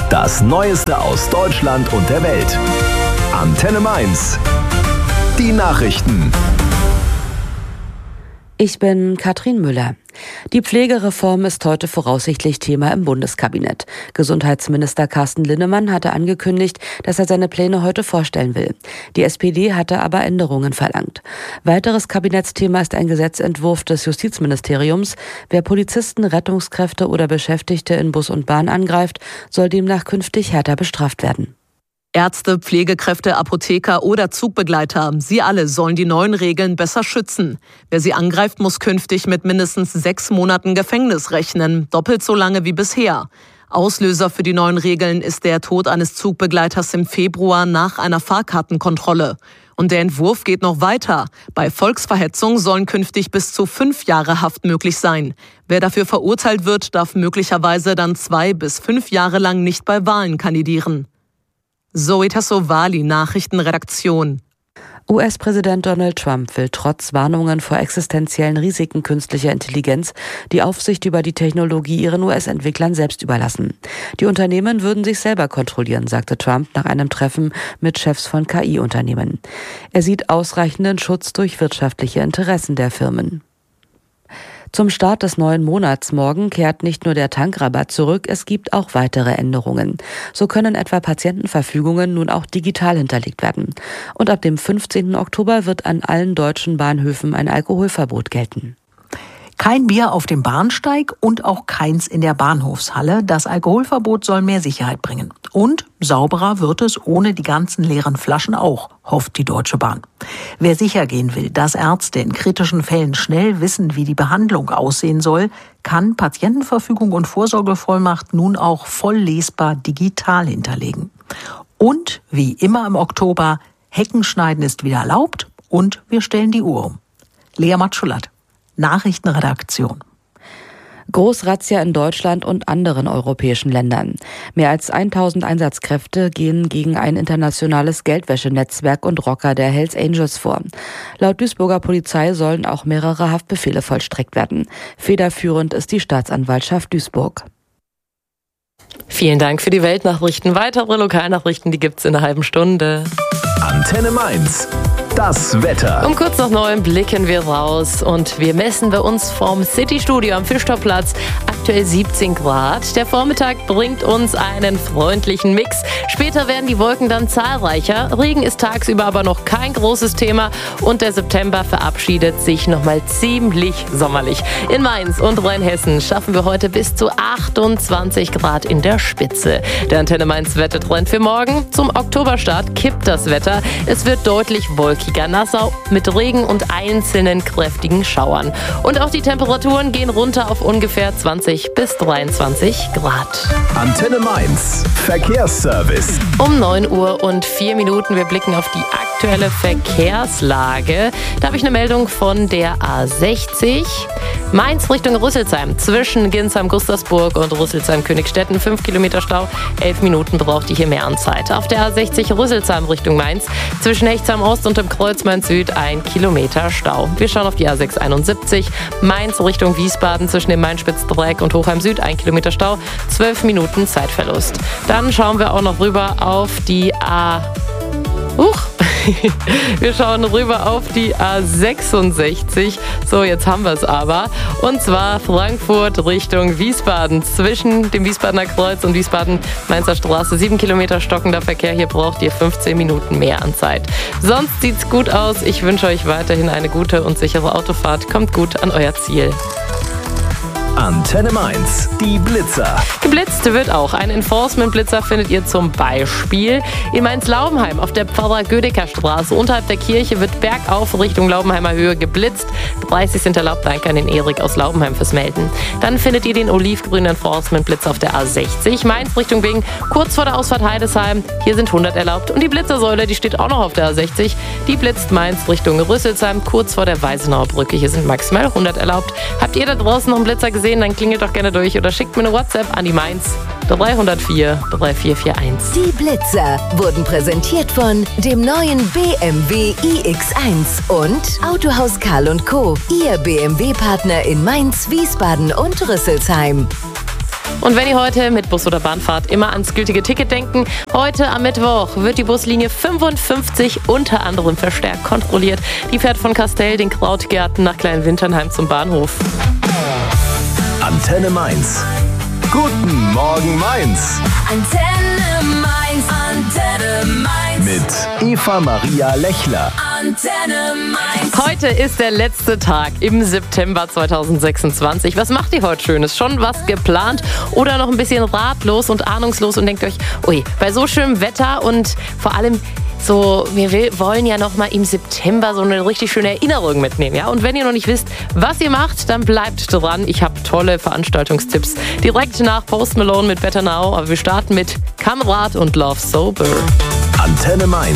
Das Neueste aus Deutschland und der Welt. Antenne Mainz. Die Nachrichten. Ich bin Katrin Müller. Die Pflegereform ist heute voraussichtlich Thema im Bundeskabinett. Gesundheitsminister Carsten Linnemann hatte angekündigt, dass er seine Pläne heute vorstellen will. Die SPD hatte aber Änderungen verlangt. Weiteres Kabinettsthema ist ein Gesetzentwurf des Justizministeriums. Wer Polizisten, Rettungskräfte oder Beschäftigte in Bus und Bahn angreift, soll demnach künftig härter bestraft werden. Ärzte, Pflegekräfte, Apotheker oder Zugbegleiter, sie alle sollen die neuen Regeln besser schützen. Wer sie angreift, muss künftig mit mindestens 6 Monaten Gefängnis rechnen, doppelt so lange wie bisher. Auslöser für die neuen Regeln ist der Tod eines Zugbegleiters im Februar nach einer Fahrkartenkontrolle. Und der Entwurf geht noch weiter. Bei Volksverhetzung sollen künftig bis zu 5 Jahre Haft möglich sein. Wer dafür verurteilt wird, darf möglicherweise dann 2 bis 5 Jahre lang nicht bei Wahlen kandidieren. Zoe Tassovali, Nachrichtenredaktion. US-Präsident Donald Trump will trotz Warnungen vor existenziellen Risiken künstlicher Intelligenz die Aufsicht über die Technologie ihren US-Entwicklern selbst überlassen. Die Unternehmen würden sich selber kontrollieren, sagte Trump nach einem Treffen mit Chefs von KI-Unternehmen. Er sieht ausreichenden Schutz durch wirtschaftliche Interessen der Firmen. Zum Start des neuen Monats morgen kehrt nicht nur der Tankrabatt zurück, es gibt auch weitere Änderungen. So können etwa Patientenverfügungen nun auch digital hinterlegt werden. Und ab dem 15. Oktober wird an allen deutschen Bahnhöfen ein Alkoholverbot gelten. Kein Bier auf dem Bahnsteig und auch keins in der Bahnhofshalle. Das Alkoholverbot soll mehr Sicherheit bringen. Und sauberer wird es ohne die ganzen leeren Flaschen auch, hofft die Deutsche Bahn. Wer sicher gehen will, dass Ärzte in kritischen Fällen schnell wissen, wie die Behandlung aussehen soll, kann Patientenverfügung und Vorsorgevollmacht nun auch voll lesbar digital hinterlegen. Und wie immer im Oktober, Heckenschneiden ist wieder erlaubt und wir stellen die Uhr um. Lea Matschulat, Nachrichtenredaktion. Großrazzia in Deutschland und anderen europäischen Ländern. Mehr als 1000 Einsatzkräfte gehen gegen ein internationales Geldwäschenetzwerk und Rocker der Hells Angels vor. Laut Duisburger Polizei sollen auch mehrere Haftbefehle vollstreckt werden. Federführend ist die Staatsanwaltschaft Duisburg. Vielen Dank für die Weltnachrichten. Weitere Lokalnachrichten, die gibt's in einer halben Stunde. Antenne Mainz. Das Wetter. Um kurz nach 9 blicken wir raus und wir messen bei uns vom City-Studio am Fischtorplatz aktuell 17 Grad. Der Vormittag bringt uns einen freundlichen Mix. Später werden die Wolken dann zahlreicher. Regen ist tagsüber aber noch kein großes Thema und der September verabschiedet sich nochmal ziemlich sommerlich. In Mainz und Rheinhessen schaffen wir heute bis zu 28 Grad in der Spitze. Der Antenne Mainz Wettertrend für morgen. Zum Oktoberstart kippt das Wetter. Es wird deutlich wolkiger. Nassau mit Regen und einzelnen kräftigen Schauern. Und auch die Temperaturen gehen runter auf ungefähr 20 bis 23 Grad. Antenne Mainz. Verkehrsservice. Um 9 Uhr und 4 Minuten. Wir blicken auf die aktuelle Verkehrslage. Da habe ich eine Meldung von der A60. Mainz Richtung Rüsselsheim. Zwischen Ginsheim-Gustersburg und Rüsselsheim-Königstetten 5 Kilometer Stau. 11 Minuten braucht ihr hier mehr an Zeit. Auf der A60 Rüsselsheim Richtung Mainz. Zwischen Hechtsheim Ost und dem Kreuz Mainz Süd 1 Kilometer Stau. Wir schauen auf die A671. Mainz Richtung Wiesbaden zwischen dem Mainspitzdreieck und Hochheim Süd 1 Kilometer Stau. 12 Minuten Zeitverlust. Dann schauen wir auch noch rüber auf die Wir schauen rüber auf die A66. So, jetzt haben wir es aber. Und zwar Frankfurt Richtung Wiesbaden. Zwischen dem Wiesbadener Kreuz und Wiesbaden-Mainzer Straße 7 Kilometer stockender Verkehr. Hier braucht ihr 15 Minuten mehr an Zeit. Sonst sieht's gut aus. Ich wünsche euch weiterhin eine gute und sichere Autofahrt. Kommt gut an euer Ziel. Antenne Mainz, die Blitzer. Geblitzt wird auch. Ein Enforcement-Blitzer findet ihr zum Beispiel in Mainz-Laubenheim auf der Pfarrer-Gödecker-Straße. Unterhalb der Kirche wird bergauf Richtung Laubenheimer Höhe geblitzt. 30 sind erlaubt. Danke an den Erik aus Laubenheim fürs Melden. Dann findet ihr den olivgrünen Enforcement-Blitzer auf der A60. Mainz Richtung Bingen, kurz vor der Ausfahrt Heidesheim. Hier sind 100 erlaubt. Und die Blitzersäule, die steht auch noch auf der A60. Die blitzt Mainz Richtung Rüsselsheim, kurz vor der Weißenauer Brücke. Hier sind maximal 100 erlaubt. Habt ihr da draußen noch einen Blitzer gesehen? Dann klingelt doch gerne durch oder schickt mir eine WhatsApp an die Mainz 304 3441. Die Blitzer wurden präsentiert von dem neuen BMW iX1 und Autohaus Karl & Co., Ihr BMW-Partner in Mainz, Wiesbaden und Rüsselsheim. Und wenn ihr heute mit Bus oder Bahn fahrt, immer ans gültige Ticket denken. Heute am Mittwoch wird die Buslinie 55 unter anderem verstärkt kontrolliert. Die fährt von Kastell, den Krautgärten nach Kleinwinternheim zum Bahnhof. Antenne Mainz. Guten Morgen Mainz. Antenne Mainz, Antenne Mainz. Mit Eva Maria Lechler. Antenne Mainz. Heute ist der letzte Tag im September 2026. Was macht ihr heute Schönes? Schon was geplant oder noch ein bisschen ratlos und ahnungslos und denkt euch, ui, bei so schönem Wetter und vor allem so, wir wollen ja noch mal im September so eine richtig schöne Erinnerung mitnehmen, ja? Und wenn ihr noch nicht wisst, was ihr macht, dann bleibt dran. Ich habe tolle Veranstaltungstipps direkt nach Post Malone mit Better Now. Aber wir starten mit Kamerad und Love Sober. Antenne Mainz.